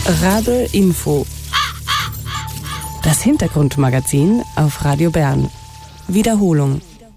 Rabe Info. Das Hintergrundmagazin auf Radio Bern. Wiederholung.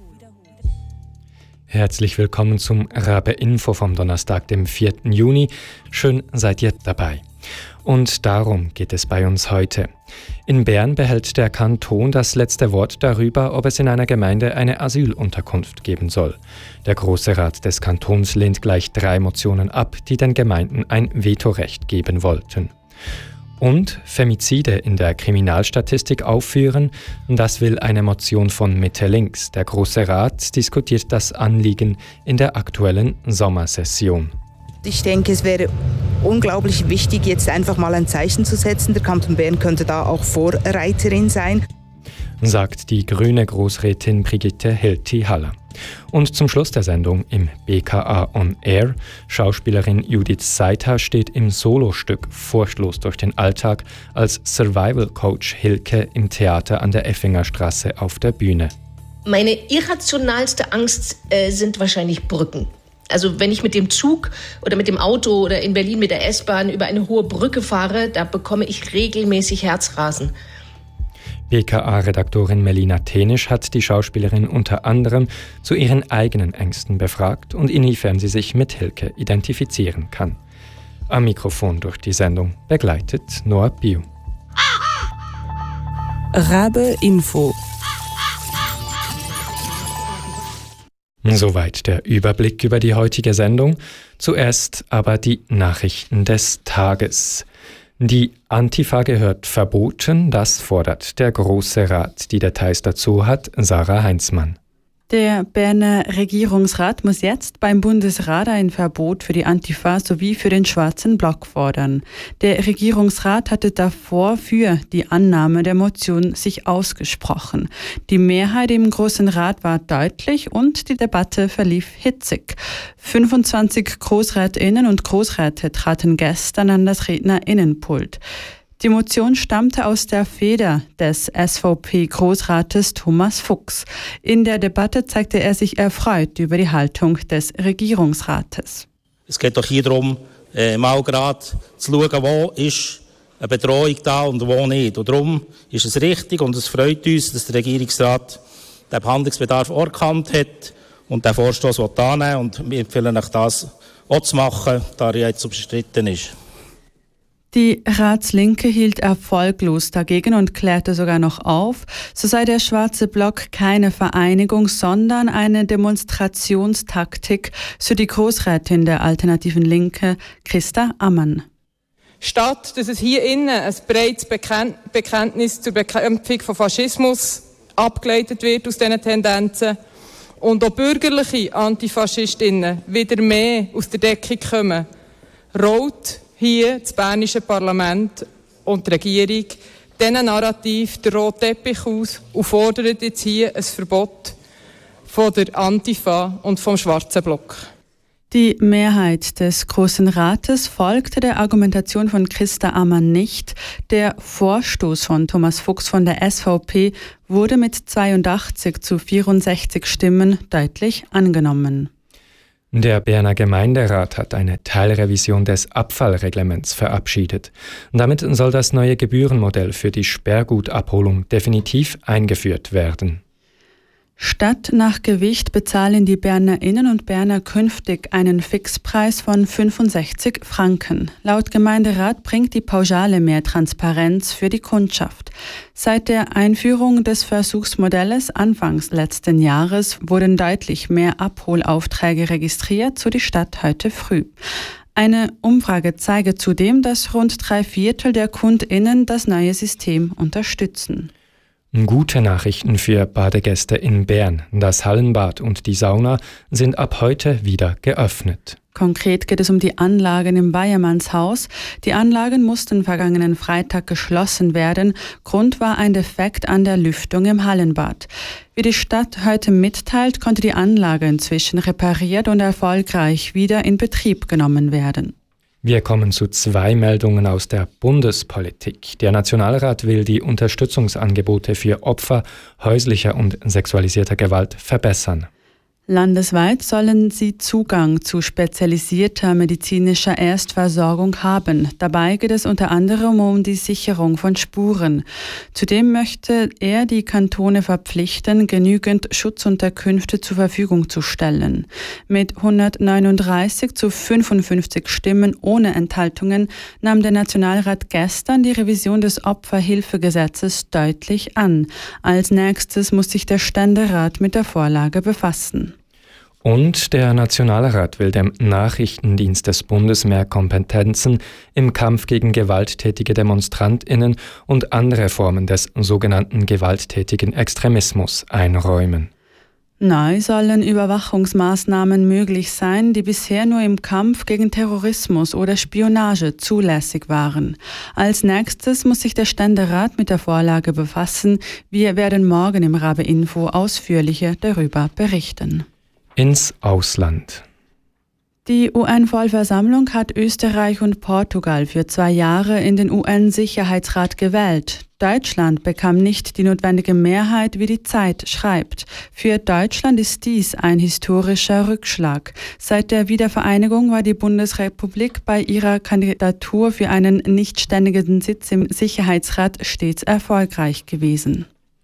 Herzlich willkommen zum Rabe Info vom Donnerstag, dem 4. Juni. Schön seid ihr dabei. Und darum geht es bei uns heute. In Bern behält der Kanton das letzte Wort darüber, ob es in einer Gemeinde eine Asylunterkunft geben soll. Der Grosse Rat des Kantons lehnt gleich 3 Motionen ab, die den Gemeinden ein Vetorecht geben wollten. Und Femizide in der Kriminalstatistik aufführen, das will eine Motion von Mitte Links. Der Grosse Rat diskutiert das Anliegen in der aktuellen Sommersession. Ich denke, es wäre unglaublich wichtig, jetzt einfach mal ein Zeichen zu setzen. Der Kanton Bern könnte da auch Vorreiterin sein, sagt die grüne Grossrätin Brigitte Hilti-Haller. Und zum Schluss der Sendung im BKA On Air, Schauspielerin Judith Seitha steht im Solostück Furchtlos durch den Alltag als Survival-Coach Hilke im Theater an der Effingerstraße auf der Bühne. Meine irrationalste Angst sind wahrscheinlich Brücken. Also wenn ich mit dem Zug oder mit dem Auto oder in Berlin mit der S-Bahn über eine hohe Brücke fahre, da bekomme ich regelmäßig Herzrasen. BKA-Redaktorin Melina Tenisch hat die Schauspielerin unter anderem zu ihren eigenen Ängsten befragt und inwiefern sie sich mit Hilke identifizieren kann. Am Mikrofon durch die Sendung begleitet Noah Biu. Rabe Info. Soweit der Überblick über die heutige Sendung. Zuerst aber die Nachrichten des Tages. Die Antifa gehört verboten, das fordert der Grosse Rat. Die Details dazu hat Sarah Heinzmann. Der Berner Regierungsrat muss jetzt beim Bundesrat ein Verbot für die Antifa sowie für den Schwarzen Block fordern. Der Regierungsrat hatte davor für die Annahme der Motion sich ausgesprochen. Die Mehrheit im Grossen Rat war deutlich und die Debatte verlief hitzig. 25 GrossrätInnen und Grossräte traten gestern an das Rednerinnenpult. Die Motion stammte aus der Feder des SVP-Grossrates Thomas Fuchs. In der Debatte zeigte er sich erfreut über die Haltung des Regierungsrates. Es geht doch hier darum, mal gerade zu schauen, wo ist eine Bedrohung da und wo nicht. Und darum ist es richtig und es freut uns, dass der Regierungsrat den Handlungsbedarf erkannt hat und den Vorstoss annehmen will. Und wir empfehlen euch, das auch zu machen, da er jetzt umstritten ist. Die Ratslinke hielt erfolglos dagegen und klärte sogar noch auf, so sei der Schwarze Block keine Vereinigung, sondern eine Demonstrationstaktik, so die Grossrätin der alternativen Linke, Christa Ammann. Statt dass es hier innen ein breites Bekenntnis zur Bekämpfung von Faschismus abgeleitet wird aus diesen Tendenzen und auch bürgerliche Antifaschistinnen wieder mehr aus der Deckung kommen, rollt hier das bernische Parlament und die Regierung diesen Narrativ den roten Teppich aus und fordert jetzt hier ein Verbot von der Antifa und vom Schwarzen Block. Die Mehrheit des Grossen Rates folgte der Argumentation von Christa Ammann nicht. Der Vorstoß von Thomas Fuchs von der SVP wurde mit 82 zu 64 Stimmen deutlich angenommen. Der Berner Gemeinderat hat eine Teilrevision des Abfallreglements verabschiedet. Damit soll das neue Gebührenmodell für die Sperrgutabholung definitiv eingeführt werden. Statt nach Gewicht bezahlen die BernerInnen und Berner künftig einen Fixpreis von 65 Franken. Laut Gemeinderat bringt die Pauschale mehr Transparenz für die Kundschaft. Seit der Einführung des Versuchsmodells anfangs letzten Jahres wurden deutlich mehr Abholaufträge registriert, so die Stadt heute früh. Eine Umfrage zeige zudem, dass rund 3/4 der KundInnen das neue System unterstützen. Gute Nachrichten für Badegäste in Bern. Das Hallenbad und die Sauna sind ab heute wieder geöffnet. Konkret geht es um die Anlagen im Weiermannshaus. Die Anlagen mussten vergangenen Freitag geschlossen werden. Grund war ein Defekt an der Lüftung im Hallenbad. Wie die Stadt heute mitteilt, konnte die Anlage inzwischen repariert und erfolgreich wieder in Betrieb genommen werden. Wir kommen zu 2 Meldungen aus der Bundespolitik. Der Nationalrat will die Unterstützungsangebote für Opfer häuslicher und sexualisierter Gewalt verbessern. Landesweit sollen sie Zugang zu spezialisierter medizinischer Erstversorgung haben. Dabei geht es unter anderem um die Sicherung von Spuren. Zudem möchte er die Kantone verpflichten, genügend Schutzunterkünfte zur Verfügung zu stellen. Mit 139 zu 55 Stimmen ohne Enthaltungen nahm der Nationalrat gestern die Revision des Opferhilfegesetzes deutlich an. Als nächstes muss sich der Ständerat mit der Vorlage befassen. Und der Nationalrat will dem Nachrichtendienst des Bundes mehr Kompetenzen im Kampf gegen gewalttätige DemonstrantInnen und andere Formen des sogenannten gewalttätigen Extremismus einräumen. Neu sollen Überwachungsmaßnahmen möglich sein, die bisher nur im Kampf gegen Terrorismus oder Spionage zulässig waren. Als nächstes muss sich der Ständerat mit der Vorlage befassen. Wir werden morgen im Rabe Info ausführlicher darüber berichten. Ins Ausland. Die UN-Vollversammlung hat Österreich und Portugal für 2 Jahre in den UN-Sicherheitsrat gewählt. Deutschland bekam nicht die notwendige Mehrheit, wie die Zeit schreibt. Für Deutschland ist dies ein historischer Rückschlag. Seit der Wiedervereinigung war die Bundesrepublik bei ihrer Kandidatur für einen nicht ständigen Sitz im Sicherheitsrat stets erfolgreich gewesen.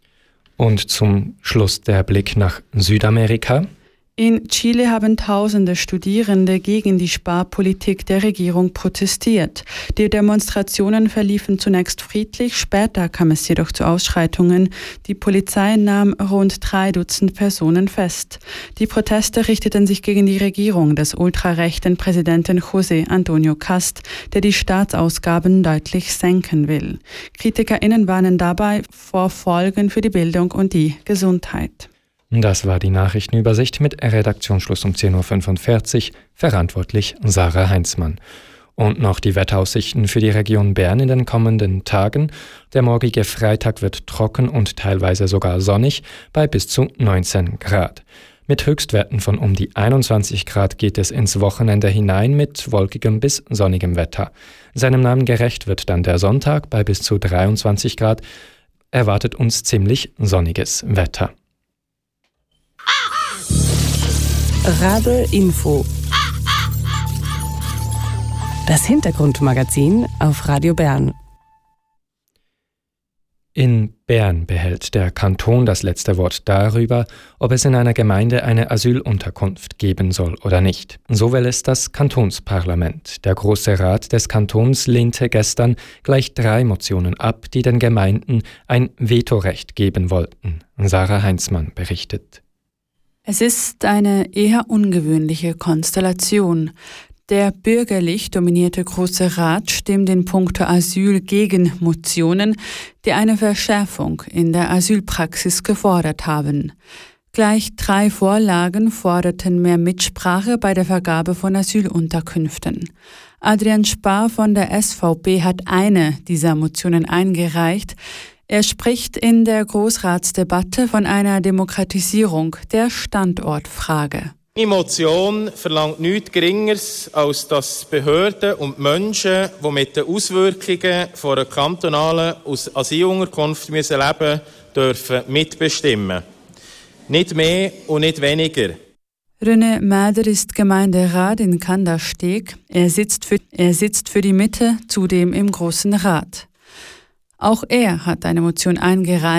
Und zum Schluss der Blick nach Südamerika. In Chile haben tausende Studierende gegen die Sparpolitik der Regierung protestiert. Die Demonstrationen verliefen zunächst friedlich, später kam es jedoch zu Ausschreitungen. Die Polizei nahm rund 3 Dutzend Personen fest. Die Proteste richteten sich gegen die Regierung des ultrarechten Präsidenten José Antonio Cast, der die Staatsausgaben deutlich senken will. KritikerInnen warnen dabei vor Folgen für die Bildung und die Gesundheit. Das war die Nachrichtenübersicht mit Redaktionsschluss um 10.45 Uhr, verantwortlich Sarah Heinzmann. Und noch die Wetteraussichten für die Region Bern in den kommenden Tagen. Der morgige Freitag wird trocken und teilweise sogar sonnig bei bis zu 19 Grad. Mit Höchstwerten von um die 21 Grad geht es ins Wochenende hinein mit wolkigem bis sonnigem Wetter. Seinem Namen gerecht wird dann der Sonntag bei bis zu 23 Grad. Erwartet uns ziemlich sonniges Wetter. Rabe Info. Das Hintergrundmagazin auf Radio Bern. In Bern behält der Kanton das letzte Wort darüber, ob es in einer Gemeinde eine Asylunterkunft geben soll oder nicht. So will es das Kantonsparlament. Der Große Rat des Kantons lehnte gestern gleich 3 Motionen ab, die den Gemeinden ein Vetorecht geben wollten. Sarah Heinzmann berichtet. Es ist eine eher ungewöhnliche Konstellation. Der bürgerlich dominierte Große Rat stimmt in puncto Asyl gegen Motionen, die eine Verschärfung in der Asylpraxis gefordert haben. Gleich 3 Vorlagen forderten mehr Mitsprache bei der Vergabe von Asylunterkünften. Adrian Spar von der SVP hat eine dieser Motionen eingereicht. Er spricht in der Großratsdebatte von einer Demokratisierung der Standortfrage. Die Motion verlangt nichts Geringeres, als dass Behörden und Menschen, die mit den Auswirkungen von einer kantonalen Asylunterkunft leben müssen, dürfen mitbestimmen. Nicht mehr und nicht weniger. René Mäder ist Gemeinderat in Kandersteg. Er sitzt für die Mitte, zudem im Großen Rat. Auch er hat eine Motion eingereicht.